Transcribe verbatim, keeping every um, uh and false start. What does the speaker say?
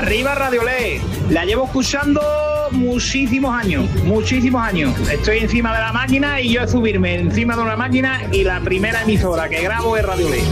Arriba Radio Ley. La llevo escuchando muchísimos años, muchísimos años. Estoy encima de la máquina y yo es subirme encima de una máquina y la primera emisora que grabo es Radio Ley.